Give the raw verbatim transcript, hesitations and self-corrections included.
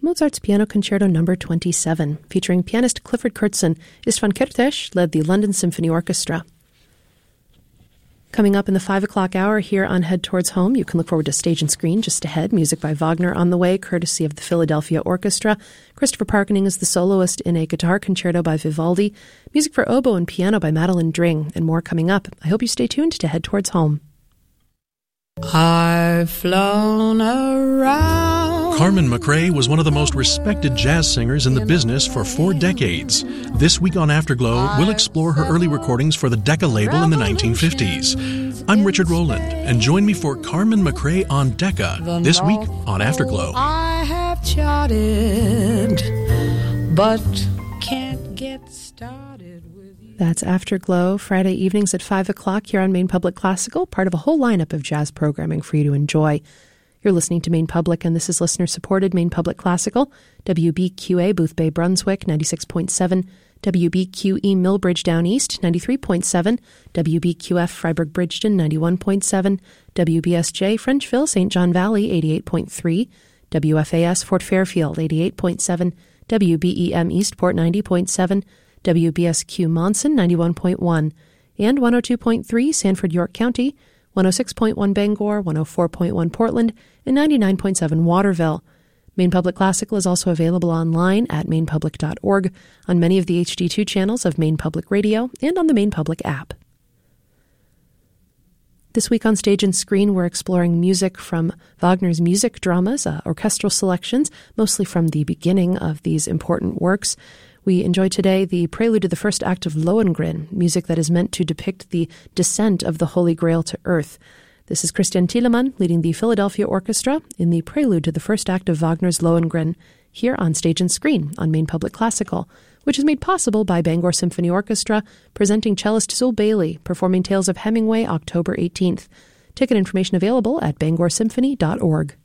Mozart's Piano Concerto Number twenty-seven, featuring pianist Clifford Kurtzen. Istvan Kertész led the London Symphony Orchestra. Coming up in the five o'clock hour here on Head Towards Home, you can look forward to Stage and Screen just ahead. Music by Wagner on the way, courtesy of the Philadelphia Orchestra. Christopher Parkening is the soloist in a guitar concerto by Vivaldi. Music for oboe and piano by Madeline Dring, and more coming up. I hope you stay tuned to Head Towards Home. I've flown around. Carmen McRae was one of the most respected jazz singers in the business for four decades. This week on Afterglow, we'll explore her early recordings for the Decca label in the nineteen fifties. I'm Richard Rowland, and join me for Carmen McRae on Decca this week on Afterglow. I have charted, but can't get started with you. That's Afterglow, Friday evenings at five o'clock here on Maine Public Classical, part of a whole lineup of jazz programming for you to enjoy. You're listening to Maine Public, and this is listener-supported Maine Public Classical, W B Q A, Boothbay, Brunswick, ninety-six point seven, W B Q E, Millbridge, Down East, ninety-three point seven, W B Q F, Freiburg-Bridgeton, ninety-one point seven, W B S J, Frenchville, Saint John Valley, eighty-eight point three, W F A S, Fort Fairfield, eighty-eight point seven, W B E M, Eastport, ninety point seven, W B S Q, Monson, ninety-one point one, and one oh two point three, Sanford, York County, one oh six point one Bangor, one oh four point one Portland, and ninety-nine point seven Waterville. Maine Public Classical is also available online at maine public dot org, on many of the H D two channels of Maine Public Radio, and on the Maine Public app. This week on Stage and Screen, we're exploring music from Wagner's music dramas, uh, orchestral selections, mostly from the beginning of these important works. We enjoy today the prelude to the first act of Lohengrin, music that is meant to depict the descent of the Holy Grail to earth. This is Christian Thielemann leading the Philadelphia Orchestra in the prelude to the first act of Wagner's Lohengrin, here on Stage and Screen on Maine Public Classical, which is made possible by Bangor Symphony Orchestra, presenting cellist Zul Bailey, performing Tales of Hemingway October eighteenth. Ticket information available at bangor symphony dot org.